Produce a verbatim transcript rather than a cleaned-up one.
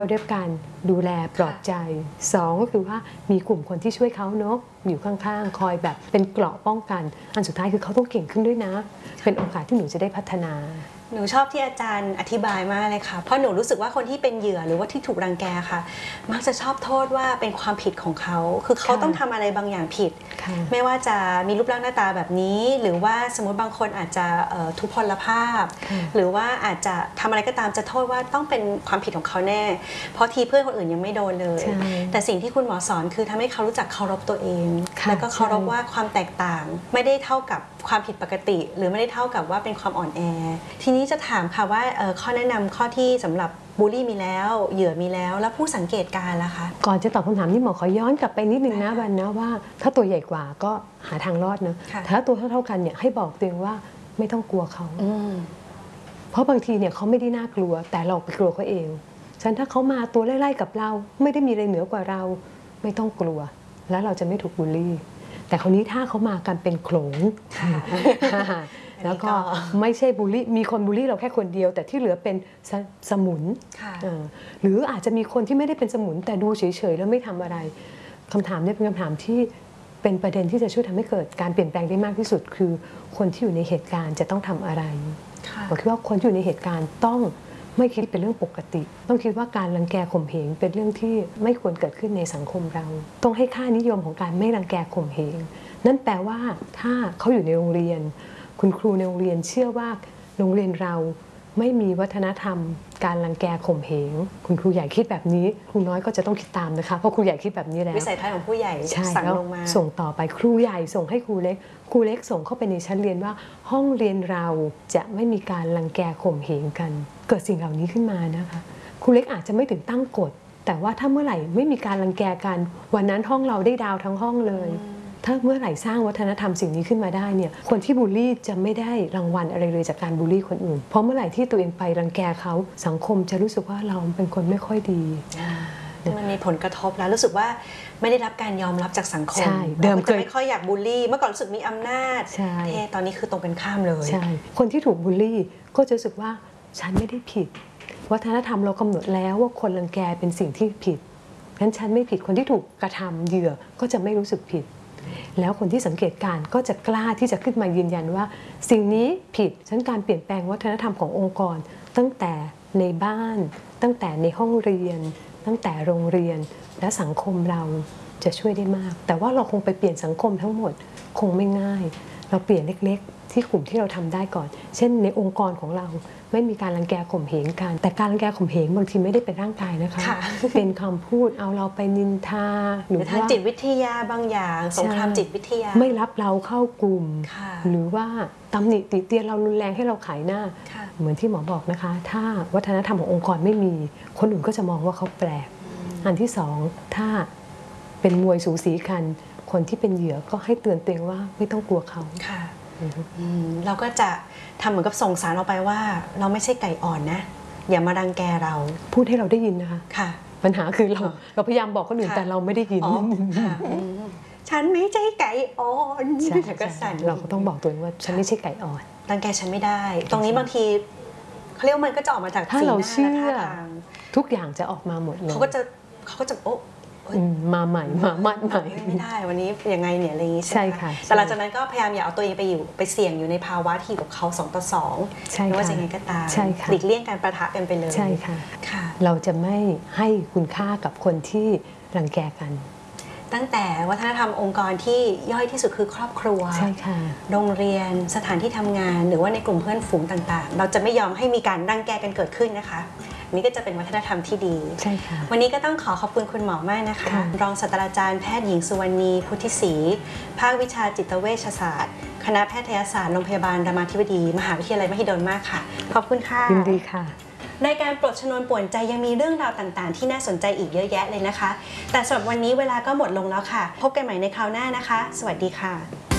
เรียกการดูแลปลอบใจสองก็คือว่ามีกลุ่มคนที่ช่วยเขาเนาะอยู่ข้างๆคอยแบบเป็นเกราะป้องกันอันสุดท้ายคือเขาต้องเก่งขึ้นด้วยนะเป็นโอกาสที่หนูจะได้พัฒนาหนูชอบที่อาจารย์อธิบายมากเลยค่ะเพราะหนูรู้สึกว่าคนที่เป็นเหยื่อหรือว่าที่ถูกรังแกค่ะมักจะชอบโทษว่าเป็นความผิดของเขาคือเขาต้องทำอะไรบางอย่างผิดไม่ว่าจะมีรูปร่างหน้าตาแบบนี้หรือว่าสมมติบางคนอาจจะทุพพลภาพหรือว่าอาจจะทำอะไรก็ตามจะโทษว่าต้องเป็นความผิดของเขาแน่เพราะทีเพื่อนคนอื่นยังไม่โดนเลยแต่สิ่งที่คุณหมอสอนคือทำให้เขารู้จักเคารพตัวเองแล้วก็เคารพว่าความแตกต่างไม่ได้เท่ากับความผิดปกติหรือไม่ได้เท่ากับว่าเป็นความอ่อนแอทีนี้จะถามค่ะว่าข้อแนะนำข้อที่สำหรับบูลลี่มีแล้วเหยื่อมีแล้วแล้วผู้สังเกตการล่ะคะก่อนจะตอบคำถามนี้หมอขอย้อนกลับไปนิดนึงนะบันนะว่าถ้าตัวใหญ่กว่าก็หาทางรอดนะถ้าตัวเท่าๆกันเนี่ยให้บอกตัวเองว่าไม่ต้องกลัวเขาเพราะบางทีเนี่ยเขาไม่ได้น่ากลัวแต่เราไปกลัวเขาเองฉะนั้นถ้าเขามาตัวไล่ๆกับเราไม่ได้มีอะไรเหนือกว่าเราไม่ต้องกลัวแล้วเราจะไม่ถูกบูลลี่แต่คราวนี้ถ้าเขามากันเป็นโขลงแล้วก็ไม่ใช่บูลลี่มีคนบูลลี่เราแค่คนเดียวแต่ที่เหลือเป็นส, สมุนหรืออาจจะมีคนที่ไม่ได้เป็นสมุนแต่ดูเฉยๆแล้วไม่ทำอะไรคำถามนี้เป็นคำถามที่เป็นประเด็นที่จะช่วยทำให้เกิดการเปลี่ยนแปลงได้มากที่สุดคือคนที่อยู่ในเหตุการณ์จะต้องทำอะไรผมคิดว่าคนที่อยู่ในเหตุการณ์ต้องไม่คิดเป็นเรื่องปกติต้องคิดว่าการรังแกข่มเหงเป็นเรื่องที่ไม่ควรเกิดขึ้นในสังคมเราต้องให้ค่านิยมของการไม่รังแกข่มเหงนั่นแปลว่าถ้าเขาอยู่ในโรงเรียนคุณครูในโรงเรียนเชื่อว่าโรงเรียนเราไม่มีวัฒนธรรมการรังแกข่มเหงคุณครูใหญ่คิดแบบนี้ครูน้อยก็จะต้องคิดตามนะคะเพราะครูใหญ่คิดแบบนี้แล้ววิสัยทัศน์ของผู้ใหญ่สั่งลงมาส่งต่อไปครูใหญ่ส่งให้ครูเล็กครูเล็กส่งเข้าไปในชั้นเรียนว่าห้องเรียนเราจะไม่มีการรังแกข่มเหงกันเกิดสิ่งเหล่านี้ขึ้นมานะคะครูเล็กอาจจะไม่ถึงตั้งกฎแต่ว่าถ้าเมื่อไหร่ไม่มีการรังแกกันวันนั้นห้องเราได้ดาวทั้งห้องเลยถ้าเมื่อไหร่สร้างวัฒนธรรมสิ่งนี้ขึ้นมาได้เนี่ยคนที่บูลลี่จะไม่ได้รางวัลอะไรเลยจากการบูลลี่คนอื่นเพราะเมื่อไหร่ที่ตัวเองไปรังแกเขาสังคมจะรู้สึกว่าเราเป็นคนไม่ค่อยดีมันมีผลกระทบแล้วรู้สึกว่าไม่ได้รับการยอมรับจากสังคมเดิมจะไม่ค่อยอยากบูลลี่เมื่อก่อนรู้สึกมีอำนาจเท่ตอนนี้คือตรงกันข้ามเลยใช่คนที่ถูกบูลลี่ก็จะรู้สึกว่าฉันไม่ได้ผิดวัฒนธรรมเรากำหนดแล้วว่าคนรังแกเป็นสิ่งที่ผิดงั้นฉันไม่ผิดคนที่ถูกกระทำเหยื่อก็จะไม่รู้สึกผิดแล้วคนที่สังเกตการก็จะกล้าที่จะขึ้นมายืนยันว่าสิ่งนี้ผิดฉะนั้นการเปลี่ยนแปลงวัฒนธรรมขององค์กรตั้งแต่ในบ้านตั้งแต่ในห้องเรียนตั้งแต่โรงเรียนและสังคมเราจะช่วยได้มากแต่ว่าเราคงไปเปลี่ยนสังคมทั้งหมดคงไม่ง่ายเราเปลี่ยนเล็กๆที่กลุ่มที่เราทำได้ก่อนเช่นในองค์กรของเราไม่มีการรังแกข่มเหงกันแต่การรังแกข่มเหงบางทีไม่ได้เป็นร่างกายนะคะเป็นคำพูดเอาเราไปนินทาหรือทางจิตวิทยาบางอย่างสงครามจิตวิทยาไม่รับเราเข้ากลุ่มหรือว่าตำหนิติเตียนเรารุนแรงให้เราขายหน้าเหมือนที่หมอบอกนะคะถ้าวัฒนธรรมขององค์กรไม่มีคนอื่นก็จะมองว่าเขาแปลกอันที่สองถ้าเป็นมวยสูสีกันคนที่เป็นเหยื่อก็ให้เตือนตัวเองว่าไม่ต้องกลัวเขาเราก็จะทำเหมือนกับส่งสารออกไปว่าเราไม่ใช่ไก่อ่อนนะอย่ามารังแกเราพูดให้เราได้ยินนะคะค่ะปัญหาคือเราเราพยายามบอกคนอื่นแต่เราไม่ได้ยินฉันไม่ใช่ไก่อ่อนก็สั่นเราก็ต้องบอกตัวเองว่าฉันไม่ใช่ไก่อ่อนรังแกฉันไม่ได้ตรงนี้บางทีเขาเรียกว่ามันก็จะออกมาจากถ้าเราเชื่อทุกอย่างจะออกมาหมดเลยเขาก็จะเขาก็จะโอ้มาใหม่มามัดใหม่ไม่ได้วันนี้ยังไงเนี่ยอะไรอย่างนี้ใช่ค่ะแต่หลังจากนั้นก็พยายามอย่าเอาตัวเองไปอยู่ไปเสี่ยงอยู่ในภาวะที่กับเขาสองต่อสองไม่ว่าจะยังไงก็ตามหลีกเลี่ยงการประทะกันไปเลยใช่ค่ะเราจะไม่ให้คุณค่ากับคนที่รังแกกันตั้งแต่วัฒนธรรมองค์กรที่ย่อยที่สุดคือครอบครัวใช่ค่ะโรงเรียนสถานที่ทำงานหรือว่าในกลุ่มเพื่อนฝูงต่างๆเราจะไม่ยอมให้มีการรังแกกันเกิดขึ้นนะคะนี่ก็จะเป็นวัฒนธรรมที่ดีใช่ค่ะวันนี้ก็ต้องขอขอบคุณคุณหมอมากนะคะรองศาสตราจารย์แพทย์หญิงสุวรรณีพุทธิศรีภาควิชาจิตเวชศาสตร์คณะแพทยศาสตร์โรงพยาบาลรามาธิบดีมหาวิทยาลัยมหิดลมากค่ะขอบคุณค่ะยินดีค่ะในการปลดชนวนป่วนใจยังมีเรื่องราวต่างๆที่น่าสนใจอีกเยอะแยะเลยนะคะแต่สำหรับวันนี้เวลาก็หมดลงแล้วค่ะพบกันใหม่ในคราวหน้านะคะสวัสดีค่ะ